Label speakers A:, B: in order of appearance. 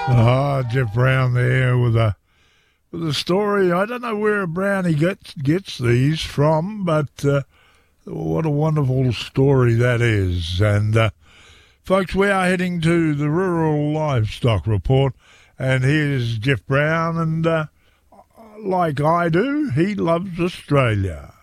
A: Ah, Jeff Brown there with a story. I don't know where Brownie gets these from, but what a wonderful story that is. And folks, we are heading to the Rural Livestock Report, and here's Jeff Brown, and like I do, he loves Australia.